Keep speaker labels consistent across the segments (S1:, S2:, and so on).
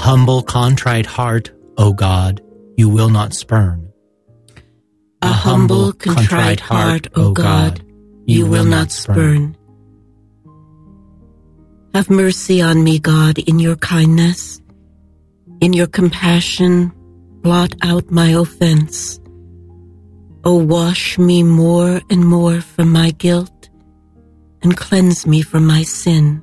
S1: humble, contrite heart, O God, you will not spurn.
S2: A humble, contrite heart, O God, you will not spurn. Have mercy on me, God, in your kindness. In your compassion, blot out my offense. O wash me more and more from my guilt, and cleanse me from my sin.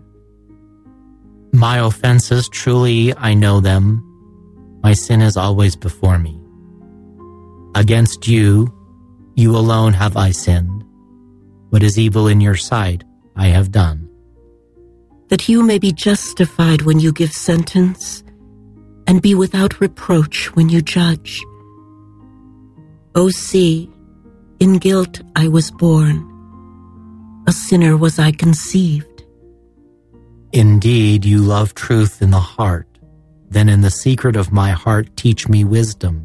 S1: My offenses, truly I know them. My sin is always before me. Against you, you alone have I sinned. What is evil in your sight, I have done.
S2: That you may be justified when you give sentence, and be without reproach when you judge. O see, in guilt I was born. A sinner was I conceived.
S1: Indeed, you love truth in the heart. Then in the secret of my heart teach me wisdom.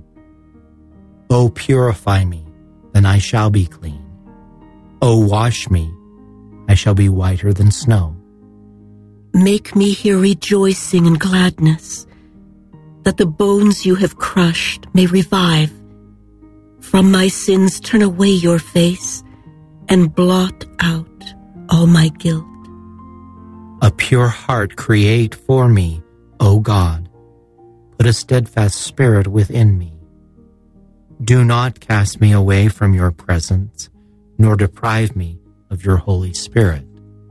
S1: O purify me, then I shall be clean. O wash me, I shall be whiter than snow.
S2: Make me hear rejoicing and gladness, that the bones you have crushed may revive. From my sins turn away your face, and blot out all my guilt.
S1: A pure heart create for me, O God. Put a steadfast spirit within me. Do not cast me away from your presence, nor deprive me of your Holy Spirit.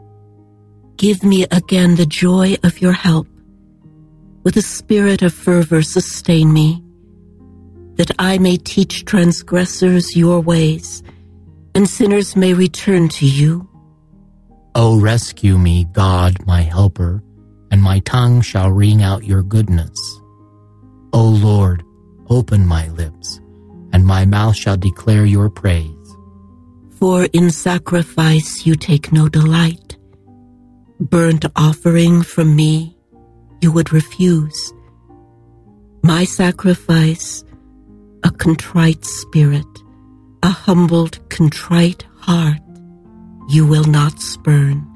S2: Give me again the joy of your help. With a spirit of fervor sustain me, that I may teach transgressors your ways, and sinners may return to you.
S1: O rescue me, God, my helper, and my tongue shall ring out your goodness. O Lord, open my lips, and my mouth shall declare your praise.
S2: For in sacrifice you take no delight. Burnt offering from me you would refuse. My sacrifice, a contrite spirit, a humbled, contrite heart, you will not spurn.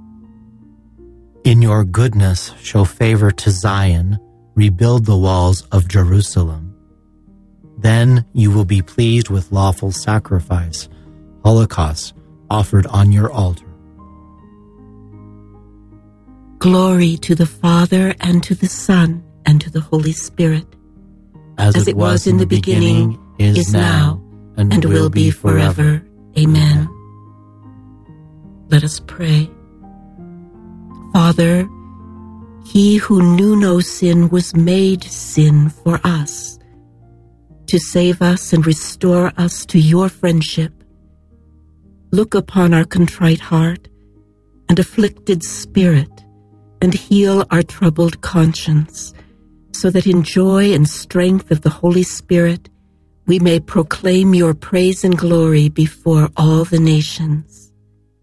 S1: In your goodness show favor to Zion, rebuild the walls of Jerusalem. Then you will be pleased with lawful sacrifice, holocausts offered on your altar.
S2: Glory to the Father, and to the Son, and to the Holy Spirit.
S1: As it was in the beginning, is now, and will be forever. Amen.
S2: Let us pray. Father, he who knew no sin was made sin for us, to save us and restore us to your friendship. Look upon our contrite heart and afflicted spirit, and heal our troubled conscience, so that in joy and strength of the Holy Spirit we may proclaim your praise and glory before all the nations.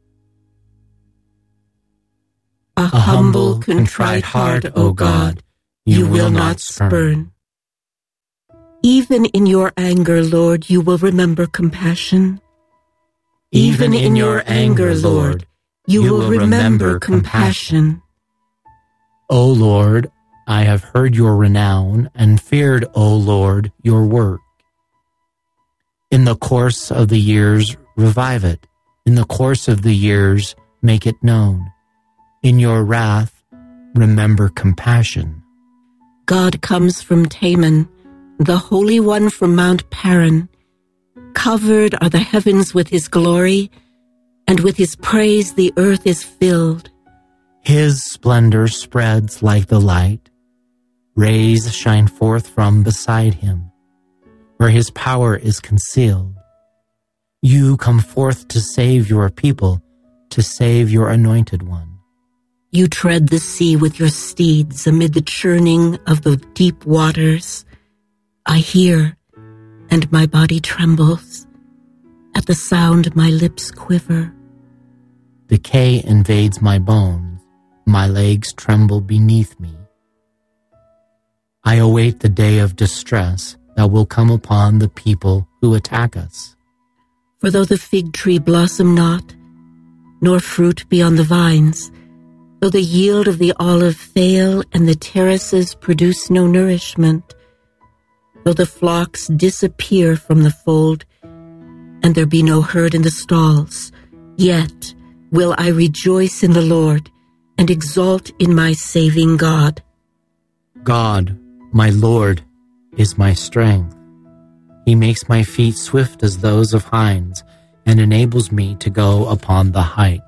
S2: A humble, contrite heart, O God, you will not spurn. Even in your anger, Lord, you will remember compassion. Even in your anger, Lord, you will remember compassion.
S1: O Lord, I have heard your renown and feared, O Lord, your work. In the course of the years, revive it. In the course of the years, make it known. In your wrath, remember compassion.
S2: God comes from Teman, the Holy One from Mount Paran. Covered are the heavens with his glory, and with his praise the earth is filled.
S1: His splendor spreads like the light. Rays shine forth from beside him, where his power is concealed. You come forth to save your people, to save your anointed one.
S2: You tread the sea with your steeds amid the churning of the deep waters. I hear, and my body trembles. At the sound, my lips quiver.
S1: Decay invades my bones. My legs tremble beneath me. I await the day of distress that will come upon the people who attack us.
S2: For though the fig tree blossom not, nor fruit be on the vines, Though the yield of the olive fail and the terraces produce no nourishment, though the flocks disappear from the fold and there be no herd in the stalls, yet will I rejoice in the Lord and exult in my saving God.
S1: God, my Lord, is my strength. He makes my feet swift as those of hinds and enables me to go upon the heights.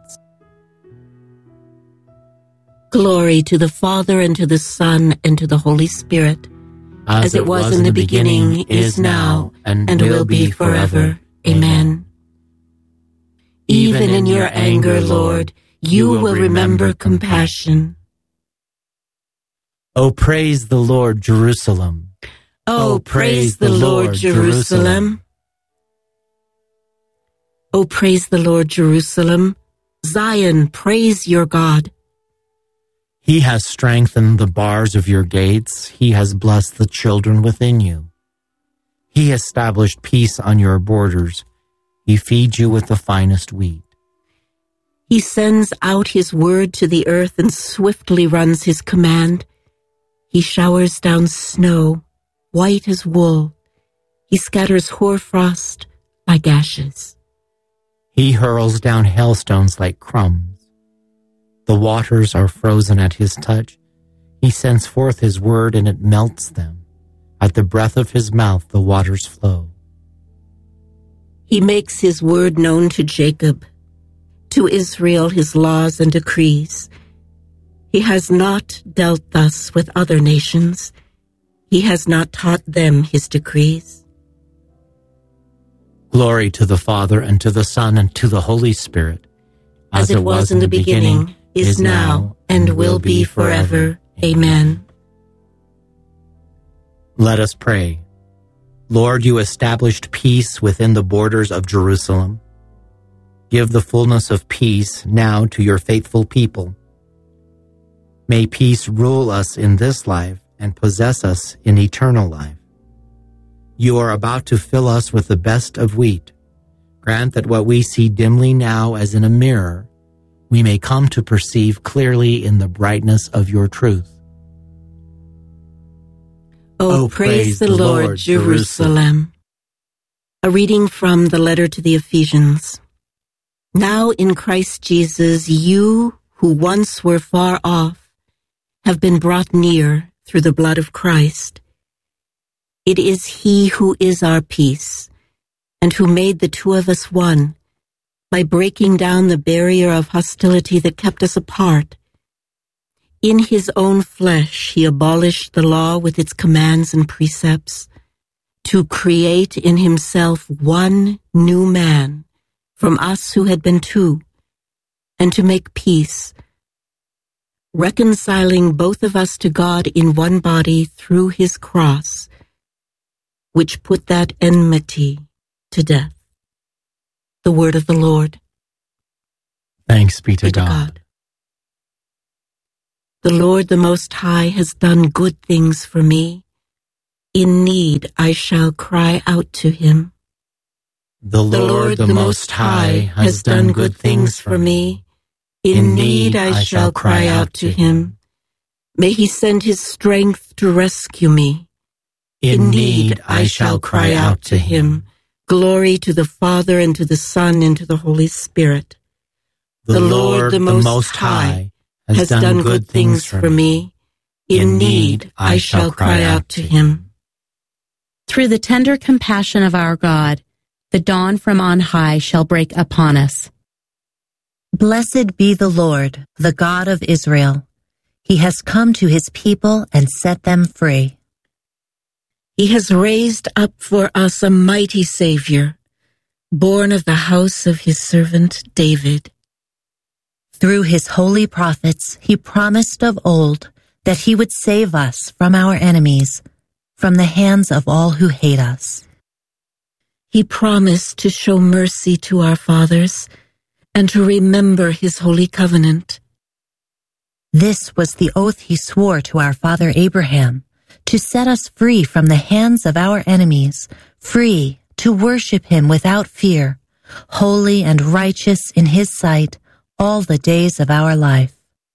S2: Glory to the Father, and to the Son, and to the Holy Spirit, as it was in the beginning, is now, and will be forever. Amen. Even in your anger, Lord, you will remember compassion.
S1: O praise the Lord, Jerusalem.
S2: O praise the Lord, Jerusalem. O praise the Lord, Jerusalem. Zion, praise your God.
S1: He has strengthened the bars of your gates. He has blessed the children within you. He established peace on your borders. He feeds you with the finest wheat.
S2: He sends out his word to the earth and swiftly runs his command. He showers down snow, white as wool. He scatters hoarfrost like ashes.
S1: He hurls down hailstones like crumbs. The waters are frozen at his touch. He sends forth his word and it melts them. At the breath of his mouth the waters flow.
S2: He makes his word known to Jacob, to Israel his laws and decrees. He has not dealt thus with other nations. He has not taught them his decrees.
S1: Glory to the Father, and to the Son, and to the Holy Spirit,
S2: as it was in the beginning, is now, and will be forever. Amen.
S1: Let us pray. Lord, you established peace within the borders of Jerusalem. Give the fullness of peace now to your faithful people. May peace rule us in this life and possess us in eternal life. You are about to fill us with the best of wheat. Grant that what we see dimly now as in a mirror, we may come to perceive clearly in the brightness of your truth.
S2: Oh, praise the Lord, Jerusalem. A reading from the letter to the Ephesians. Now in Christ Jesus, you who once were far off have been brought near through the blood of Christ. It is he who is our peace, and who made the two of us one, by breaking down the barrier of hostility that kept us apart. In his own flesh, he abolished the law with its commands and precepts, to create in himself one new man from us who had been two, and to make peace, reconciling both of us to God in one body through his cross, which put that enmity to death. The word of the Lord.
S1: Thanks be to God.
S2: The Lord the Most High has done good things for me. In need I shall cry out to him.
S1: The Lord the Most High has done good things for me.
S2: In need I shall cry out to him. May he send his strength to rescue me.
S1: In need I shall cry out to him.
S2: Glory to the Father, and to the Son, and to the Holy Spirit.
S1: The Lord the Most High has done good things for me.
S2: In need I shall cry out to him.
S3: Through the tender compassion of our God, the dawn from on high shall break upon us.
S4: Blessed be the Lord, the God of Israel. He has come to his people and set them free.
S2: He has raised up for us a mighty Savior, born of the house of his servant David.
S4: Through his holy prophets, he promised of old that he would save us from our enemies, from the hands of all who hate us.
S2: He promised to show mercy to our fathers and to remember his holy covenant.
S4: This was the oath he swore to our father Abraham, to set us free from the hands of our enemies, free to worship him without fear, holy and righteous in his sight all the days of our life.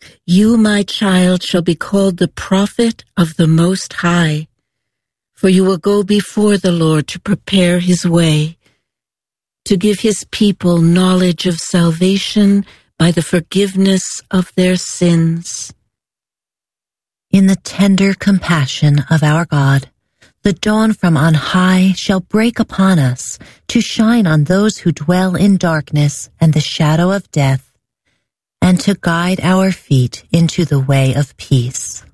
S2: You, my child, shall be called the prophet of the Most High, for you will go before the Lord to prepare his way, to give his people knowledge of salvation by the forgiveness of their sins.
S4: In the tender compassion of our God, the dawn from on high shall break upon us to shine on those who dwell in darkness and the shadow of death, and to guide our feet into the way of peace.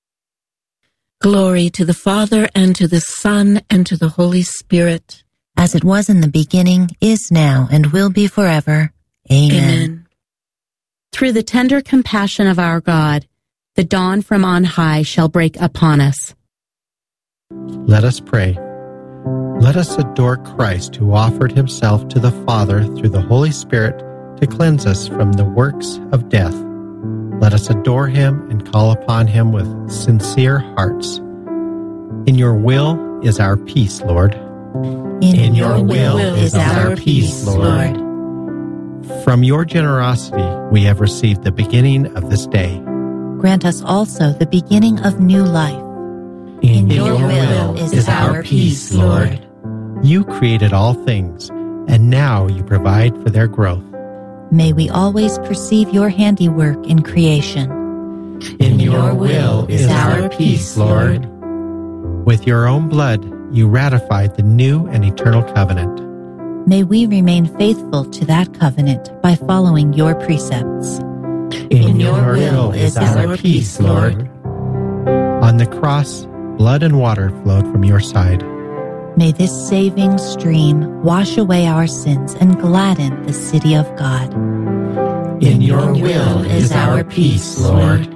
S2: Glory to the Father, and to the Son, and to the Holy Spirit.
S4: As it was in the beginning, is now, and will be forever. Amen.
S2: Amen.
S3: Through the tender compassion of our God, the dawn from on high shall break upon us.
S1: Let us pray. Let us adore Christ, who offered himself to the Father through the Holy Spirit to cleanse us from the works of death. Let us adore him and call upon him with sincere hearts. In your will is our peace, Lord.
S4: In your will is our peace, Lord.
S1: From your generosity we have received the beginning of this day.
S4: Grant us also the beginning of new life.
S1: In
S4: your will is our peace, Lord.
S1: You created all things, and now you provide for their growth.
S4: May we always perceive your handiwork in creation.
S1: In your will is our peace, Lord. With your own blood, you ratified the new and eternal covenant.
S4: May we remain faithful to that covenant by following your precepts.
S1: In your will is our peace, Lord. On the cross, blood and water flowed from your side.
S4: May this saving stream wash away our sins and gladden the city of God.
S1: In your will is our peace, Lord.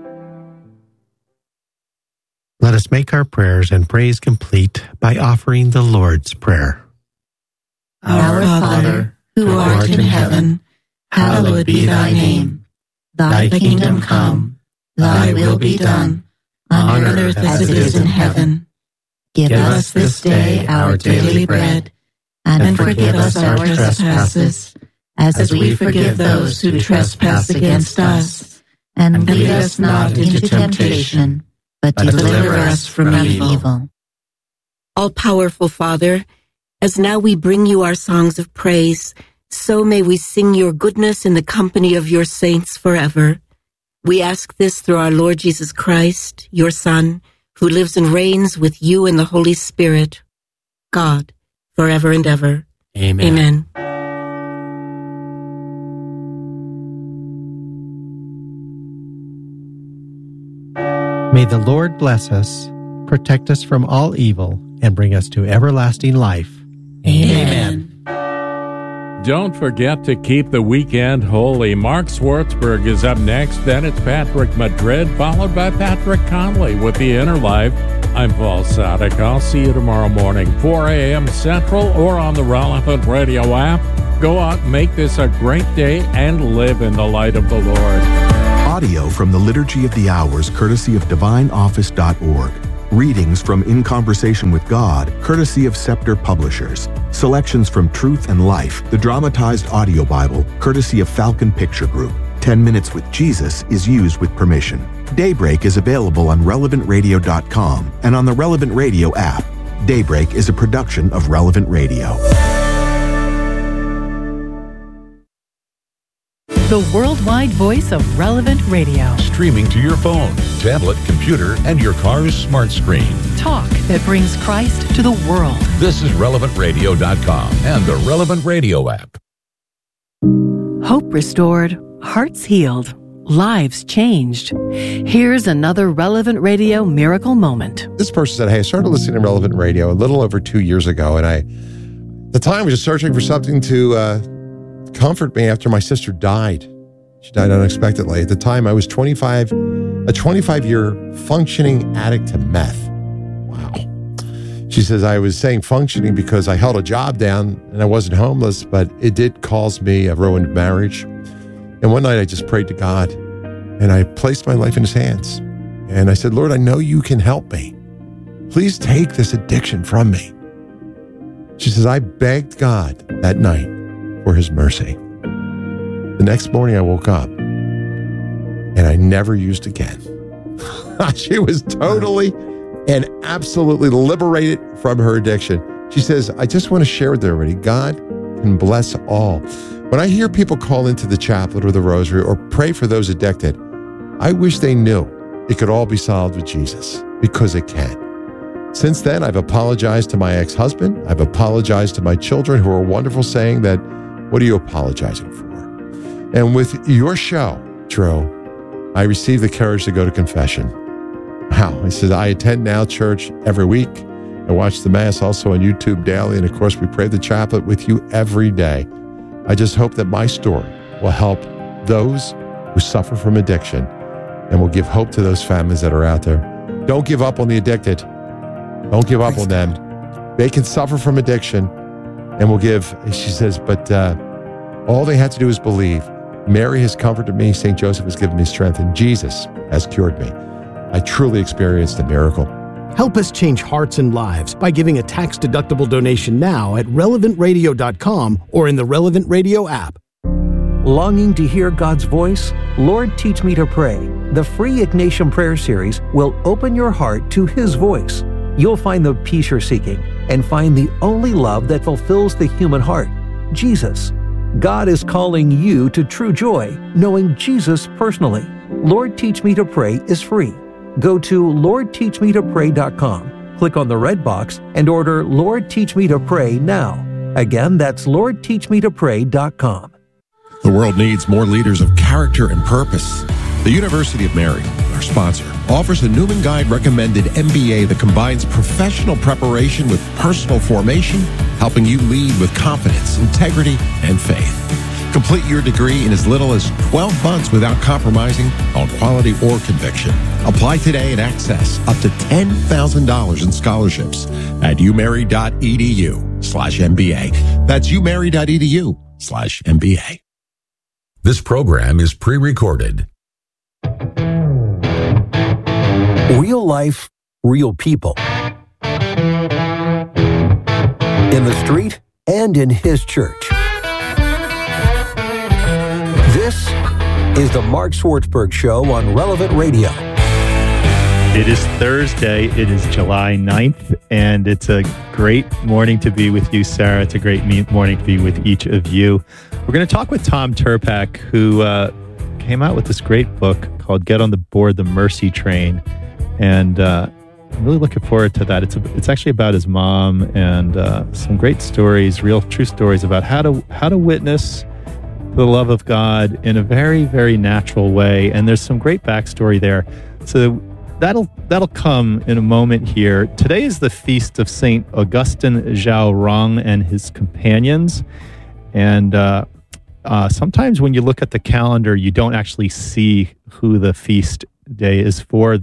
S1: Let us make our prayers and praise complete by offering the Lord's Prayer.
S2: Our Father, who art in heaven, hallowed be thy name. Thy kingdom come, thy will be done, on earth as it is in heaven. Give us this day our daily bread, and forgive us our trespasses, as we forgive those who trespass against us. And lead us not into temptation, but deliver us from evil. All-powerful Father, as now we bring you our songs of praise, so may we sing your goodness in the company of your saints forever. We ask this through our Lord Jesus Christ, your Son, who lives and reigns with you in the Holy Spirit, God, forever and ever.
S1: Amen.
S2: Amen.
S1: May the Lord bless us, protect us from all evil, and bring us to everlasting life.
S2: Amen.
S5: Don't forget to keep the weekend holy. Mark Swartzberg is up next. Then it's Patrick Madrid, followed by Patrick Conley with The Inner Life. I'm Paul Sadek. I'll see you tomorrow morning, 4 a.m. Central, or on the Relevant Radio app. Go out, make this a great day, and live in the light of the Lord.
S6: Audio from the Liturgy of the Hours, courtesy of DivineOffice.org. Readings from In Conversation with God, courtesy of Scepter Publishers. Selections from Truth and Life, the dramatized audio Bible, courtesy of Falcon Picture Group. 10 Minutes with Jesus is used with permission. Daybreak is available on RelevantRadio.com and on the Relevant Radio app. Daybreak is a production of Relevant Radio.
S7: The worldwide voice of Relevant Radio.
S8: Streaming to your phone, tablet, computer, and your car's smart screen.
S7: Talk that brings Christ to the world.
S8: This is RelevantRadio.com and the Relevant Radio app.
S7: Hope restored, hearts healed, lives changed. Here's another Relevant Radio miracle moment.
S9: This person said, hey, I started listening to Relevant Radio a little over 2 years ago, and at the time I was just searching for something to comfort me after my sister died. She died unexpectedly. At the time, I was 25, a 25-year functioning addict to meth. Wow. She says, I was saying functioning because I held a job down and I wasn't homeless, but it did cause me a ruined marriage. And one night I just prayed to God and I placed my life in his hands. And I said, Lord, I know you can help me. Please take this addiction from me. She says, I begged God that night for his mercy. The next morning I woke up and I never used again. She was totally and absolutely liberated from her addiction. She says, I just want to share with everybody, God can bless all. When I hear people call into the chaplet or the rosary or pray for those addicted, I wish they knew it could all be solved with Jesus, because it can. Since then, I've apologized to my ex-husband. I've apologized to my children, who are wonderful, saying that, what are you apologizing for? And with your show, Drew, I received the courage to go to confession. Wow. He says, I attend Now Church every week. I watch the Mass also on YouTube daily. And of course, we pray the chaplet with you every day. I just hope that my story will help those who suffer from addiction and will give hope to those families that are out there. Don't give up on the addicted. Don't give up on them. They can suffer from addiction, and will give, she says, but all they had to do is believe. Mary has comforted me. St. Joseph has given me strength, and Jesus has cured me. I truly experienced a miracle.
S10: Help us change hearts and lives by giving a tax-deductible donation now at relevantradio.com or in the Relevant Radio app.
S11: Longing to hear God's voice? Lord, Teach Me to Pray. The free Ignatian Prayer Series will open your heart to His voice. You'll find the peace you're seeking and find the only love that fulfills the human heart, Jesus. God is calling you to true joy, knowing Jesus personally. Lord, Teach Me to Pray is free. Go to LordTeachMeToPray.com, click on the red box, and order Lord, Teach Me to Pray now. Again, that's LordTeachMeToPray.com.
S8: The world needs more leaders of character and purpose. The University of Mary, our sponsor, offers a Newman Guide recommended MBA that combines professional preparation with personal formation, helping you lead with confidence, integrity, and faith. Complete your degree in as little as 12 months without compromising on quality or conviction. Apply today and access up to $10,000 in scholarships at umary.edu/MBA. That's umary.edu/MBA. This program is pre-recorded.
S11: Real life, real people. In the street and in His church. This is the Mark Swartzberg Show on Relevant Radio.
S12: It is Thursday. It is July 9th, and it's a great morning to be with you, Sarah. It's a great morning to be with each of you. We're going to talk with Tom Tirpak, who came out with this great book called Get on the Board the Mercy Train. And I'm really looking forward to that. It's actually about his mom, and some great stories, real true stories about how to witness the love of God in a very, very natural way. And there's some great backstory there. So that'll come in a moment here. Today is the feast of Saint Augustine Zhao Rong and his companions. And sometimes when you look at the calendar, you don't actually see who the feast day is for.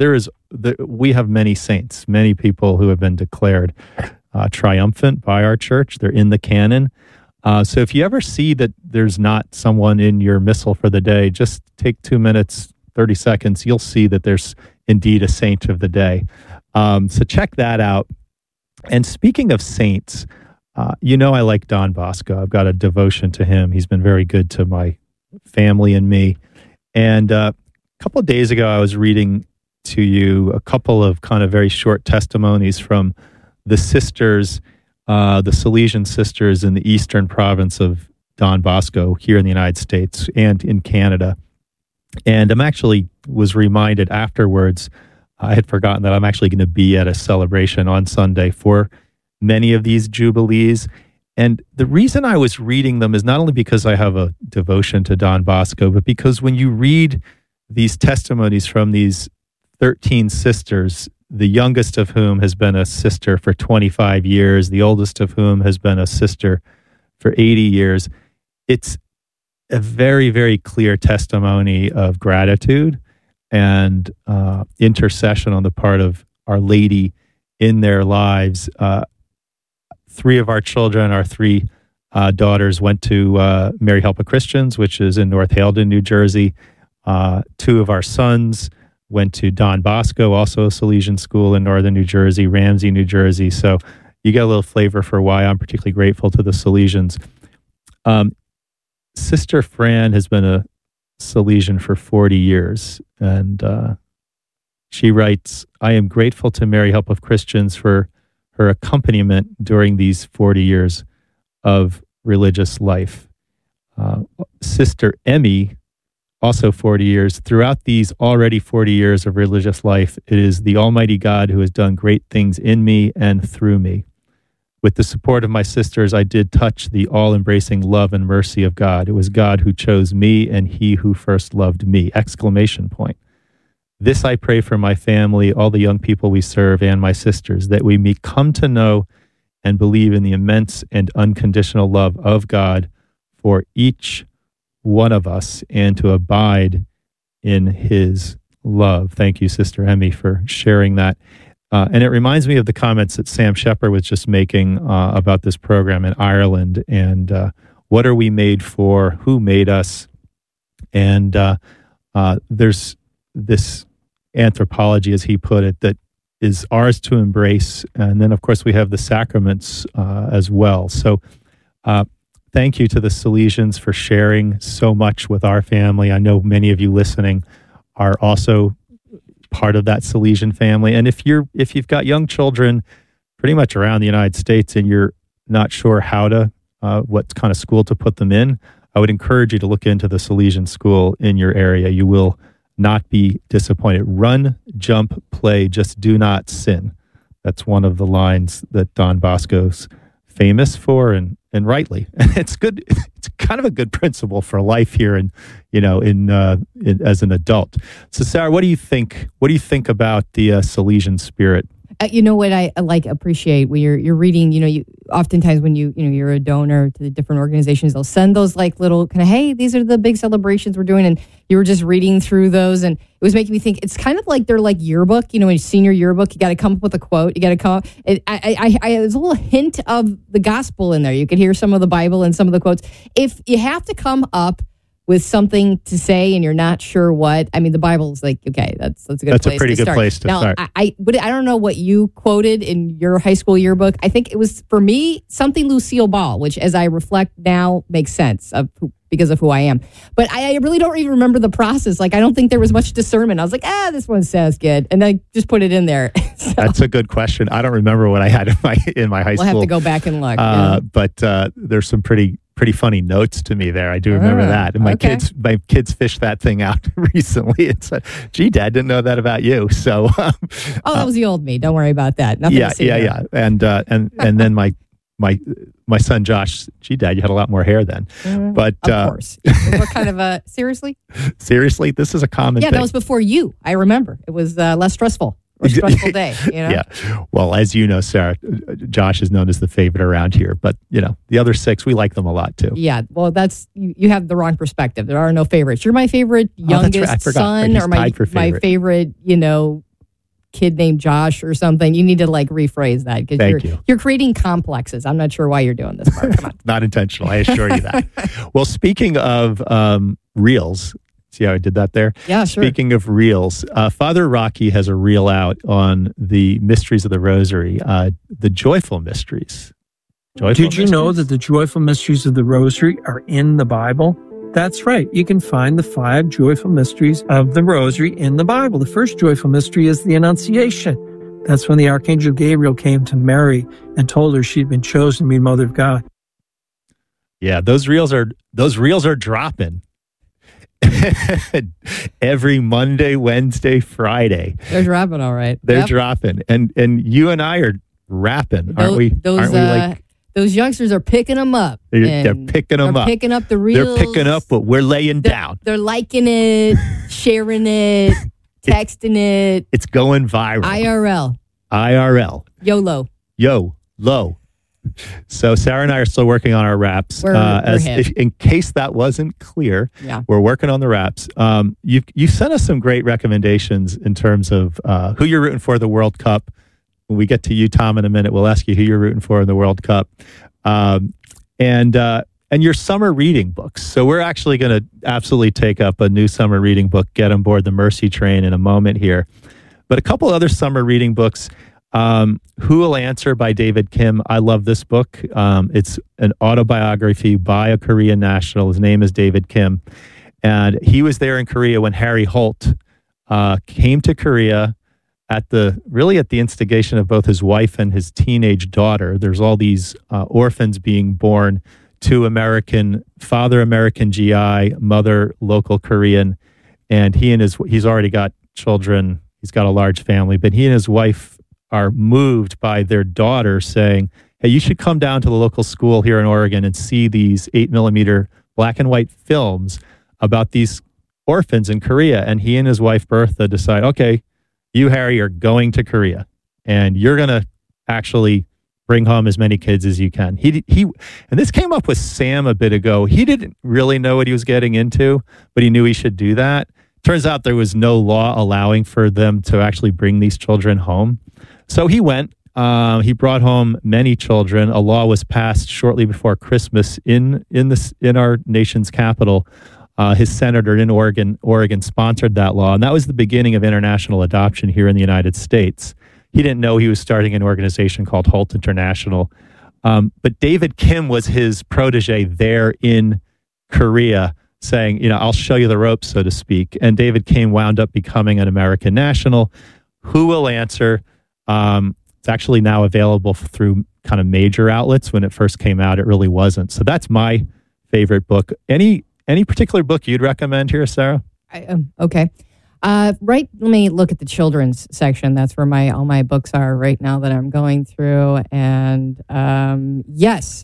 S12: We have many saints, many people who have been declared triumphant by our church. They're in the canon. So if you ever see that there's not someone in your missal for the day, just take 2 minutes, 30 seconds. You'll see that there's indeed a saint of the day. So check that out. And speaking of saints, I like Don Bosco. I've got a devotion to him. He's been very good to my family and me. And a couple of days ago, I was reading to you a couple of kind of very short testimonies from the sisters, the Salesian sisters in the eastern province of Don Bosco here in the United States and in Canada. And was reminded afterwards, I had forgotten that I'm actually going to be at a celebration on Sunday for many of these jubilees. And the reason I was reading them is not only because I have a devotion to Don Bosco, but because when you read these testimonies from these 13 sisters, the youngest of whom has been a sister for 25 years, the oldest of whom has been a sister for 80 years, it's a very, very clear testimony of gratitude and intercession on the part of Our Lady in their lives. 3 of our children, our 3 daughters, went to Mary Help of Christians, which is in North Haledon, New Jersey. 2 of our sons went to Don Bosco, also a Salesian school in northern New Jersey, Ramsey, New Jersey. So you get a little flavor for why I'm particularly grateful to the Salesians. Sister Fran has been a Salesian for 40 years. And she writes, I am grateful to Mary Help of Christians for her accompaniment during these 40 years of religious life. Sister Emmy, also 40 years. Throughout these already 40 years of religious life, it is the Almighty God who has done great things in me and through me. With the support of my sisters, I did touch the all-embracing love and mercy of God. It was God who chose me and he who first loved me! ! This I pray for my family, all the young people we serve, and my sisters, that we may come to know and believe in the immense and unconditional love of God for each one of us and to abide in his love. Thank you, Sister Emmy, for sharing that. And it reminds me of the comments that Sam Shepard was just making about this program in Ireland and what are we made for, who made us. And there's this anthropology, as he put it, that is ours to embrace. And then, of course, we have the sacraments as well. So thank you to the Salesians for sharing so much with our family. I know many of you listening are also part of that Salesian family. And if you've got young children pretty much around the United States and you're not sure how to, what kind of school to put them in, I would encourage you to look into the Salesian school in your area. You will not be disappointed. Run, jump, play, just do not sin. That's one of the lines that Don Bosco's famous for, and rightly. And it's good. It's kind of a good principle for life here, and as an adult. So, Sarah, what do you think? What do you think about the Salesian spirit?
S13: You know what I appreciate when you're reading. You oftentimes when you're a donor to the different organizations, they'll send those like little kind of, hey, these are the big celebrations we're doing, and you were just reading through those, and it was making me think it's kind of like they're like yearbook. In senior yearbook, you got to come up with a quote. You got to come. There's a little hint of the gospel in there. You could hear some of the Bible and some of the quotes. If you have to come up with something to say and you're not sure what, I mean, the Bible's like, okay, that's a good place to start.
S12: That's a pretty good place to start.
S13: I don't know what you quoted in your high school yearbook. I think it was, for me, something Lucille Ball, which as I reflect now makes sense because of who I am. But I really don't even remember the process. Like, I don't think there was much discernment. I was like, this one sounds good. And I just put it in there. So,
S12: that's a good question. I don't remember what I had in my high school.
S13: We'll have to go back and look.
S12: But there's some pretty funny notes to me there. I do remember that. And my kids fished that thing out recently. It's gee, Dad, didn't know that about you. So
S13: that was the old me. Don't worry about that. Nothing to see there.
S12: Yeah. And then my son Josh, gee, Dad, you had a lot more hair then. But
S13: of course. We're kind of seriously?
S12: Seriously, this is a common thing.
S13: That was before you. I remember. It was less stressful. Or stressful day,
S12: Yeah. Well, as you know, Sarah, Josh is known as the favorite around here, but the other 6, we like them a lot too.
S13: Yeah. Well, that's you have the wrong perspective. There are no favorites. You're my favorite youngest son, or my favorite, kid named Josh or something. You need to rephrase that because you're creating complexes. I'm not sure why you're doing this part. Come on.
S12: Not intentional. I assure you that. Well, speaking of reels. See how I did that there?
S13: Yeah, sure.
S12: Speaking of reels, Father Rocky has a reel out on the mysteries of the Rosary, the joyful mysteries.
S14: Did you know that the joyful mysteries of the Rosary are in the Bible? That's right. You can find the 5 joyful mysteries of the Rosary in the Bible. The first joyful mystery is the Annunciation. That's when the Archangel Gabriel came to Mary and told her she'd been chosen to be Mother of God.
S12: Yeah, those reels are dropping. Every Monday, Wednesday, Friday.
S13: They're dropping, all right.
S12: They're dropping. And you and I are rapping, aren't we?
S13: Those youngsters are picking them up.
S12: They're picking them up.
S13: They're picking up the reels.
S12: They're picking up what we're laying down.
S13: They're liking it, sharing it, texting it.
S12: It's going viral. IRL. YOLO. So Sarah and I are still working on our raps. In case that wasn't clear, we're working on the raps. You sent us some great recommendations in terms of who you're rooting for the World Cup. When we get to you, Tom, in a minute, we'll ask you who you're rooting for in the World Cup, and your summer reading books. So we're actually going to absolutely take up a new summer reading book, Get on Board the Mercy Train, in a moment here. But a couple other summer reading books. Who Will Answer by David Kim. I love this book. It's an autobiography by a Korean national. His name is David Kim. And he was there in Korea when Harry Holt came to Korea at the instigation of both his wife and his teenage daughter. There's all these orphans being born to father American GI, mother local Korean, and he's already got children. He's got a large family, but he and his wife are moved by their daughter saying, hey, you should come down to the local school here in Oregon and see these 8mm black and white films about these orphans in Korea. And he and his wife Bertha decide, okay, you, Harry, are going to Korea, and you're going to actually bring home as many kids as you can. He and this came up with Sam a bit ago. He didn't really know what he was getting into, but he knew he should do that. Turns out there was no law allowing for them to actually bring these children home. So he went. He brought home many children. A law was passed shortly before Christmas in our nation's capital. His senator in Oregon sponsored that law, and that was the beginning of international adoption here in the United States. He didn't know he was starting an organization called Holt International. But David Kim was his protege there in Korea, saying, I'll show you the ropes, so to speak. And David Kim wound up becoming an American national. Who Will Answer? It's actually now available through kind of major outlets. When it first came out, it really wasn't. So that's my favorite book. Any particular book you'd recommend here, Sarah?
S13: Okay. Let me look at the children's section. That's where all my books are right now that I'm going through. And yes,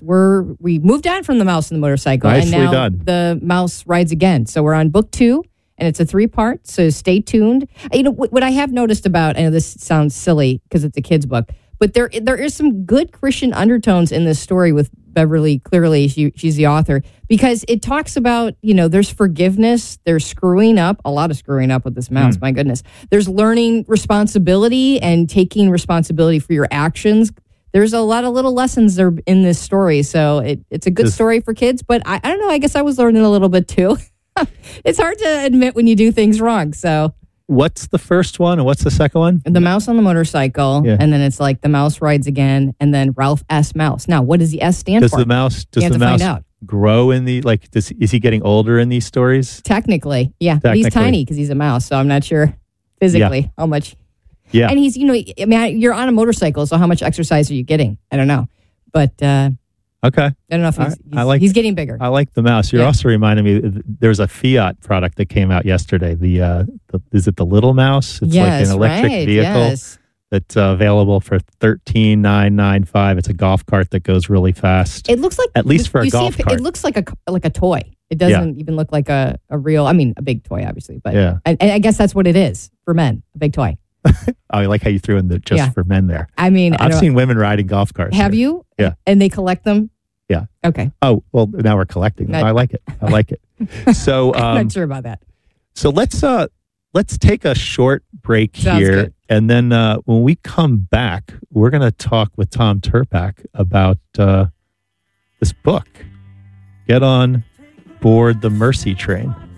S13: we moved on from The Mouse and the Motorcycle.
S12: Nicely
S13: and now
S12: done.
S13: The Mouse Rides Again. So we're on book 2, and it's a 3-part. So stay tuned. What I have noticed about, I know this sounds silly because it's a kid's book, but there is some good Christian undertones in this story with Beverly Cleary. She's the author, because it talks about, there's forgiveness, there's screwing up, a lot of screwing up with this mouse, my goodness. There's learning responsibility and taking responsibility for your actions. There's a lot of little lessons there in this story. So it's a good story for kids, but I don't know, I guess I was learning a little bit too. It's hard to admit when you do things wrong. So
S12: what's the first one and what's the second one?
S13: The Mouse on the Motorcycle, and then it's like The Mouse Rides Again, and then Ralph S. Mouse. Now, what does the S stand for?
S12: Does the mouse grow in is he getting older in these stories?
S13: Technically, yeah. But he's tiny because he's a mouse, so I'm not sure physically how much.
S12: Yeah.
S13: And he's, you're on a motorcycle, so how much exercise are you getting? I don't know. But
S12: okay.
S13: I don't know if he's getting bigger.
S12: I like the mouse. You're also reminding me, there's a Fiat product that came out yesterday. Is it the Little Mouse? It's like an electric vehicle that's available for $13,995. It's a golf cart that goes really fast.
S13: It looks like,
S12: at least for a golf cart.
S13: It looks like a toy. It doesn't even look like a real, a big toy, obviously. But I guess that's what it is for men, a big toy.
S12: I like how you threw in the for men there.
S13: I've
S12: seen women riding golf carts.
S13: Have you?
S12: Yeah.
S13: And they collect them?
S12: Yeah.
S13: Okay.
S12: Oh, well, now we're collecting them. I like it. So
S13: I'm not sure about that.
S12: So let's take a short break
S13: Sounds
S12: here.
S13: Good.
S12: And then when we come back, we're going to talk with Tom Tirpak about this book. Get on board the Mercy Train.